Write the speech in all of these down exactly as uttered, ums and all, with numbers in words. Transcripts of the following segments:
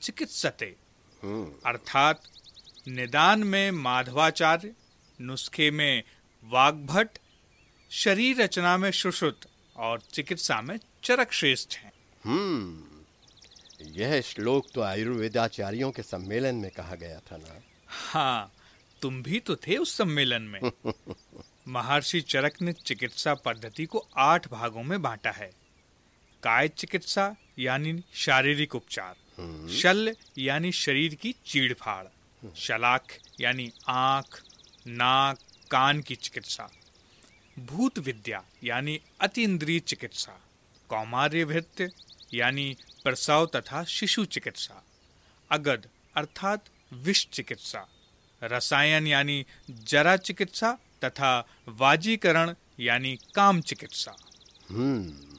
चिकित्सते, अर्थात निदान में माधवाचार्य, नुस्खे में वाग्भट, शरीर रचना में सुश्रुत और चिकित्सा में चरक श्रेष्ठ हैं। हम्म यह श्लोक तो आयुर्वेदाचार्यों के सम्मेलन में कहा गया था ना? हाँ, तुम भी तो थे उस सम्मेलन में। महर्षि चरक ने चिकित्सा पद्धति को आठ भागों में बांटा है। काय चिकित्सा यानी शारीरिक उपचार, शल्य यानी शरीर की चीड़फाड़, शलाख यानी आंख, नाक, कान की चिकित्सा, भूत विद्या यानी अतीन्द्रिय चिकित्सा, कौमार्य भृत्य यानी प्रसव तथा शिशु चिकित्सा, अगध अर्थात विष चिकित्सा, रसायन यानी जरा चिकित्सा तथा वाजीकरण यानी काम चिकित्सा। हम्म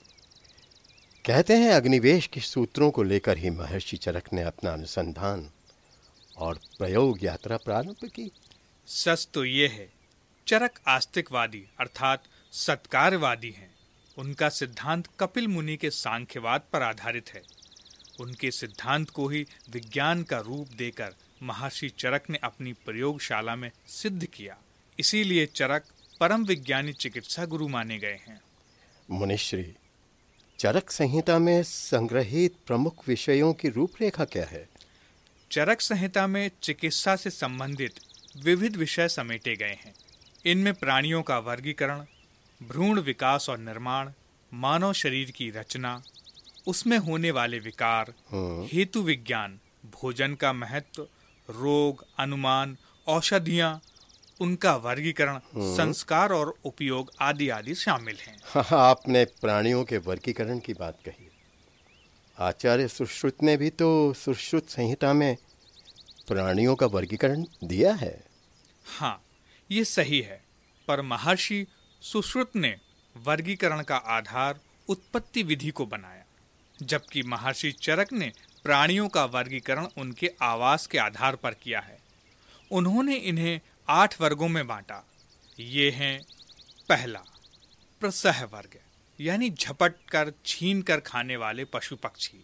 कहते हैं अग्निवेश के सूत्रों को लेकर ही महर्षि चरक ने अपना अनुसंधान और प्रयोग यात्रा प्रारंभ की। सच तो ये है, चरक आस्तिकवादी अर्थात सत्कारवादी हैं। उनका सिद्धांत कपिल मुनि के सांख्यवाद पर आधारित है। उनके सिद्धांत को ही विज्ञान का रूप देकर महर्षि चरक ने अपनी प्रयोगशाला में सिद्ध किया। इसीलिए चरक परम विज्ञानी चिकित्सा गुरु माने गए हैं। मुनिश्री, चरक संहिता में संग्रहित प्रमुख विषयों की रूपरेखा क्या है? चरक संहिता में चिकित्सा से संबंधित विविध विषय समेटे गए हैं। इनमें प्राणियों का वर्गीकरण, भ्रूण विकास और निर्माण, मानव शरीर की रचना, उसमें होने वाले विकार, हेतु विज्ञान, भोजन का महत्व, रोग, अनुमान, औषधियां, उनका वर्गीकरण, संस्कार और उपयोग आदि आदि शामिल हैं। हाँ, आपने प्राणियों के वर्गीकरण की बात कही। आचार्य सुश्रुत ने भी तो सुश्रुत संहिता में प्राणियों का वर्गीकरण दिया है। हाँ, ये सही है, पर महर्षि सुश्रुत ने वर्गीकरण का आधार उत्पत्ति विधि को बनाया, जबकि महर्षि चरक ने प्राणियों का वर्गीकरण उनके आवास के आधार पर किया है। उन्होंने इन्हें आठ वर्गों में बांटा। ये हैं, पहला प्रसह वर्ग यानी झपट कर छीन कर खाने वाले पशु पक्षी,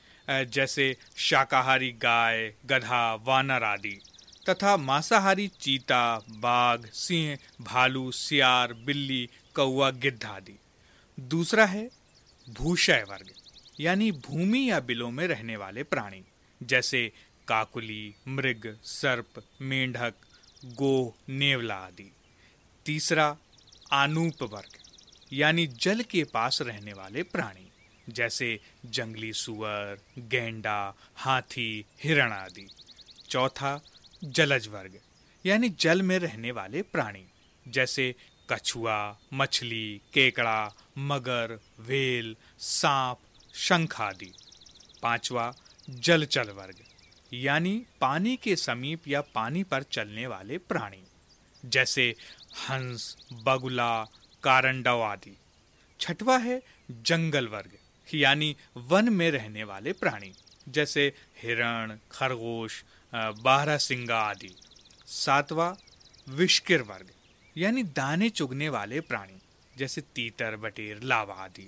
जैसे शाकाहारी गाय, गधा, वानर आदि, तथा मांसाहारी चीता, बाघ, सिंह, भालू, सियार, बिल्ली, कौवा, गिद्ध आदि। दूसरा है भूशय वर्ग यानी भूमि या बिलों में रहने वाले प्राणी, जैसे काकुली, मृग, सर्प, मेंढक, गोह, नेवला आदि। तीसरा आनूप वर्ग यानी जल के पास रहने वाले प्राणी, जैसे जंगली सुअर, गैंडा, हाथी, हिरण आदि। चौथा जलज वर्ग यानी जल में रहने वाले प्राणी, जैसे कछुआ, मछली, केकड़ा, मगर, व्हेल, सांप, शंख आदि। पांचवा जलचर वर्ग यानी पानी के समीप या पानी पर चलने वाले प्राणी, जैसे हंस, बगुला, कारंडव आदि। छठवा है जंगल वर्ग यानी वन में रहने वाले प्राणी, जैसे हिरण, खरगोश, बारहसिंगा आदि। सातवां विष्किर वर्ग यानी दाने चुगने वाले प्राणी, जैसे तीतर, बटेर, लावा आदि।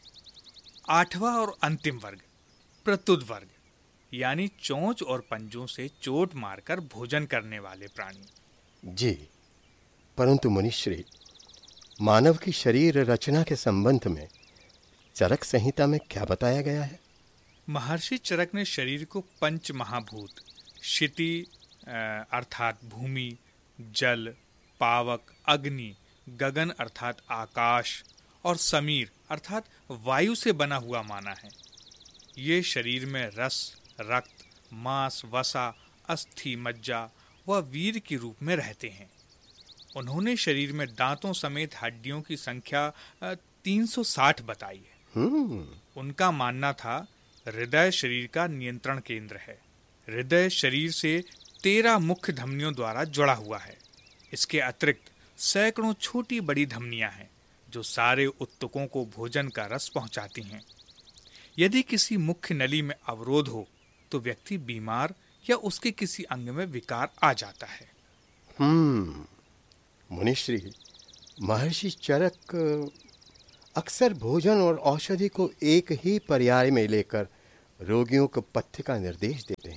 आठवां और अंतिम वर्ग प्रतुद वर्ग यानी चोंच और पंजों से चोट मारकर भोजन करने वाले प्राणी। जी, परंतु मुनिश्री, मानव की शरीर रचना के संबंध में चरक संहिता में क्या बताया गया है? महर्षि चरक ने शरीर को पंच महाभूत, क्षिति अर्थात भूमि, जल, पावक, अग्नि, गगन अर्थात आकाश और समीर अर्थात वायु से बना हुआ माना है। ये शरीर में रस, रक्त, मांस, वसा, अस्थि, मज्जा व वीर के रूप में रहते हैं। उन्होंने शरीर में दांतों समेत हड्डियों की संख्या तीन सौ साठ बताई है। उनका मानना था हृदय शरीर का नियंत्रण केंद्र है। हृदय शरीर से तेरह मुख्य धमनियों द्वारा जुड़ा हुआ है। इसके अतिरिक्त सैकड़ों छोटी बड़ी धमनियां हैं जो सारे उत्तकों को भोजन का रस पहुंचाती हैं। यदि किसी मुख्य नली में अवरोध हो तो व्यक्ति बीमार या उसके किसी अंग में विकार आ जाता है। हम्म मुनिश्री, महर्षि चरक अक्सर भोजन और औषधि को एक ही पर्याय में लेकर रोगियों को पथ्य का निर्देश देते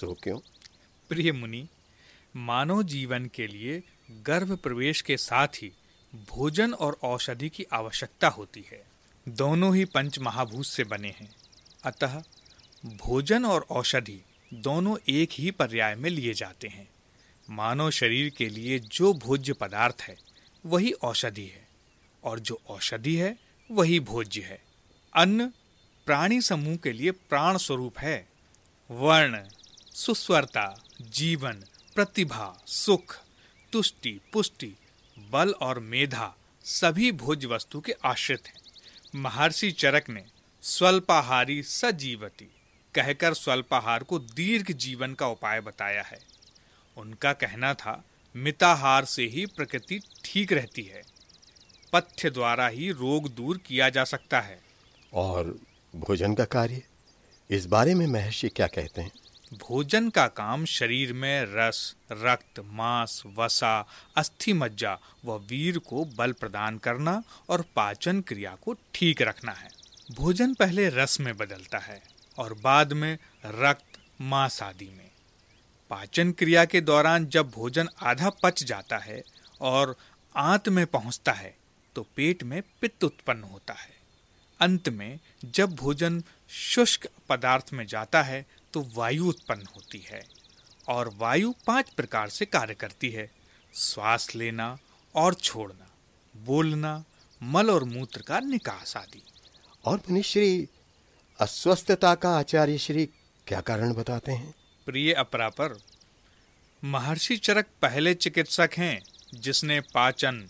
सो क्यों? प्रिय मुनि, मानव जीवन के लिए गर्भ प्रवेश के साथ ही भोजन और औषधि की आवश्यकता होती है। दोनों ही पंच महाभूत से बने हैं, अतः भोजन और औषधि दोनों एक ही पर्याय में लिए जाते हैं। मानव शरीर के लिए जो भोज्य पदार्थ है वही औषधि है, और जो औषधि है वही भोज्य है। अन्न प्राणी समूह के लिए प्राण स्वरूप है। वर्ण, सुस्वरता, जीवन, प्रतिभा, सुख, तुष्टि, पुष्टि, बल और मेधा सभी भोज्य वस्तु के आश्रित हैं। महर्षि चरक ने स्वल्पाहारी सजीवति कहकर स्वल्पाहार को दीर्घ जीवन का उपाय बताया है। उनका कहना था, मिताहार से ही प्रकृति ठीक रहती है, पथ्य द्वारा ही रोग दूर किया जा सकता है। और भोजन का कार्य, इस बारे में महर्षि क्या कहते हैं? भोजन का काम शरीर में रस, रक्त, मांस, वसा, अस्थि मज्जा व वीर को बल प्रदान करना और पाचन क्रिया को ठीक रखना है। भोजन पहले रस में बदलता है और बाद में रक्त, मांस आदि में। पाचन क्रिया के दौरान जब भोजन आधा पच जाता है और आंत में पहुंचता है तो पेट में पित्त उत्पन्न होता है। अंत में जब भोजन शुष्क पदार्थ में जाता है तो वायु उत्पन्न होती है, और वायु पांच प्रकार से कार्य करती है: श्वास लेना और छोड़ना, बोलना, मल और मूत्र का निकास आदि। और मुनिश्री, अस्वस्थता का आचार्य श्री क्या कारण बताते हैं? प्रिय अपरापर, महर्षि चरक पहले चिकित्सक हैं जिसने पाचन,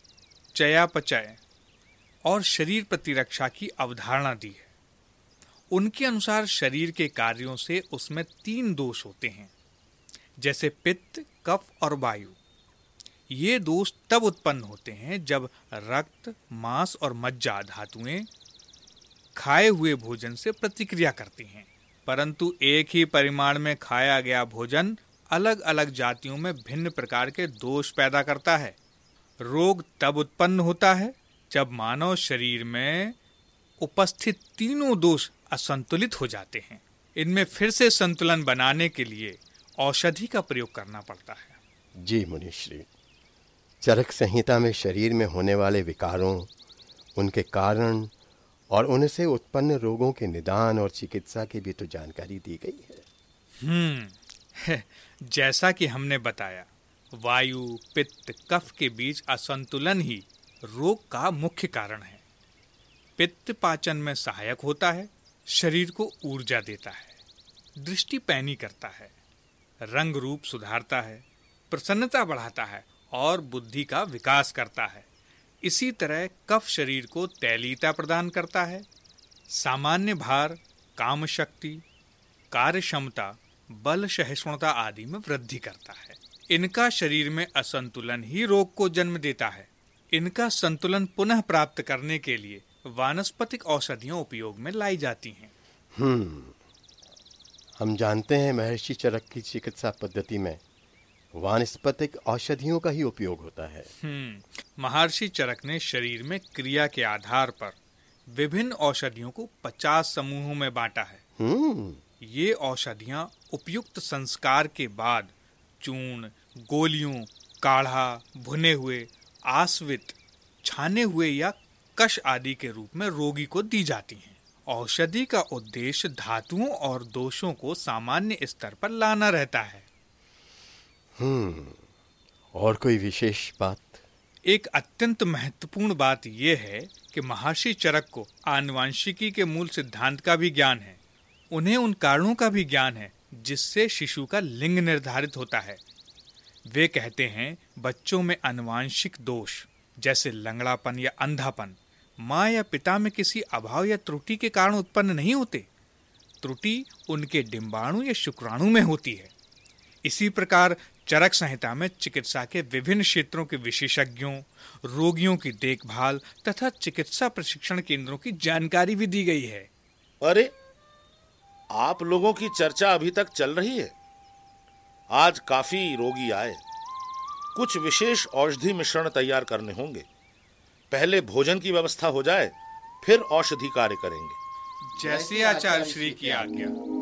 चयापचय और शरीर प्रतिरक्षा की अवधारणा दी है। उनके अनुसार शरीर के कार्यों से उसमें तीन दोष होते हैं, जैसे पित्त, कफ और वायु। ये दोष तब उत्पन्न होते हैं जब रक्त, मांस और मज्जा धातुएं खाए हुए भोजन से प्रतिक्रिया करती हैं, परंतु एक ही परिमाण में खाया गया भोजन अलग अलग जातियों में भिन्न प्रकार के दोष पैदा करता है। रोग तब उत्पन्न होता है जब मानव शरीर में उपस्थित तीनों दोष असंतुलित हो जाते हैं। इनमें फिर से संतुलन बनाने के लिए औषधि का प्रयोग करना पड़ता है। जी मुनिश्री, चरक संहिता में शरीर में होने वाले विकारों, उनके कारण और उनसे उत्पन्न रोगों के निदान और चिकित्सा की भी तो जानकारी दी गई है। हम्म जैसा कि हमने बताया, वायु, पित्त, कफ के बीच असंतुलन ही रोग का मुख्य कारण है। पित्त पाचन में सहायक होता है, शरीर को ऊर्जा देता है, दृष्टि पैनी करता है, रंग रूप सुधारता है, प्रसन्नता बढ़ाता है और बुद्धि का विकास करता है। इसी तरह कफ शरीर को तैलीयता प्रदान करता है, सामान्य भार, काम शक्ति, कार्य क्षमता, बल, सहिष्णुता आदि में वृद्धि करता है। इनका शरीर में असंतुलन ही रोग को जन्म देता है। इनका संतुलन पुनः प्राप्त करने के लिए वानस्पतिक औषधियां उपयोग में लाई जाती हैं। हम्म हम जानते हैं महर्षि चरक की चिकित्सा पद्धति में वानस्पतिक औषधियों का ही उपयोग होता है। हम्म महर्षि चरक ने शरीर में क्रिया के आधार पर विभिन्न औषधियों को पचास समूहों में बांटा है। हम्म ये औषधियां उपयुक्त संस्कार के बाद चूर्ण, गोलियों, काढ़ा, भुने हुए, आस्वित, छाने हुए या कष आदि के रूप में रोगी को दी जाती हैं। औषधि का उद्देश्य धातुओं और दोषों को सामान्य स्तर पर लाना रहता है। हम्म और कोई विशेष बात? एक अत्यंत महत्वपूर्ण बात यह है कि महर्षि चरक को आनुवांशिकी के मूल सिद्धांत का भी ज्ञान है। उन्हें उन कारणों का भी ज्ञान है जिससे शिशु का लिंग निर्धारित होता है। वे कहते हैं, बच्चों में आनुवांशिक दोष जैसे लंगड़ापन या अंधापन माँ या पिता में किसी अभाव या त्रुटि के कारण उत्पन्न नहीं होते। त्रुटि उनके डिंबाणु या शुक्राणु में होती है। इसी प्रकार चरक संहिता में चिकित्सा के विभिन्न क्षेत्रों के विशेषज्ञों, रोगियों की देखभाल तथा चिकित्सा प्रशिक्षण केंद्रों की जानकारी भी दी गई है। अरे, आप लोगों की चर्चा अभी तक चल रही है। आज काफी रोगी आए। कुछ विशेष औषधि मिश्रण तैयार करने होंगे। पहले भोजन की व्यवस्था हो जाए, फिर औषधि कार्य करेंगे। जैसे आचार्य श्री की आज्ञा।